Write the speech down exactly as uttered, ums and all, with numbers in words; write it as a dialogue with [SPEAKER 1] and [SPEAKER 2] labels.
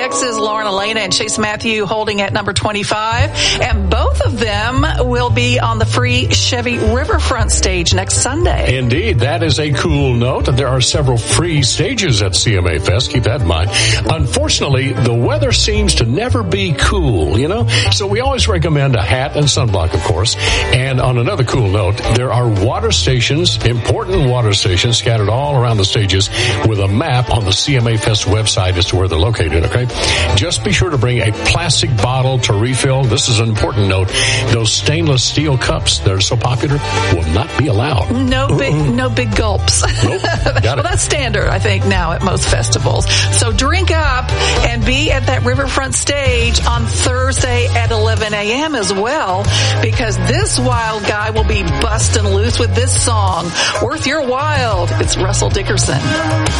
[SPEAKER 1] X's, Lauren Elena and Chase Matthew holding at number twenty-five. And both of them will be on the free Chevy Riverfront stage next Sunday.
[SPEAKER 2] Indeed, that is a cool note. There are several free stages at C M A Fest. Keep that in mind. Unfortunately, the weather seems to never be cool, you know? So we always recommend a hat and sunblock, of course. And on another cool note, there are water stations, important water stations scattered all around the stages with a map on the C M A Fest website as to where they're located, okay? Just be sure to bring a plastic bottle to refill. This is an important note. Those stainless steel cups that are so popular will not be allowed.
[SPEAKER 1] No big, no big gulps.
[SPEAKER 2] Nope. Got it.
[SPEAKER 1] Well, that's standard, I think, now at most festivals. So drink up and be at that Riverfront stage on Thursday at eleven a.m. as well, because this wild guy will be busting loose with this song. Worth your while. It's Russell Dickerson.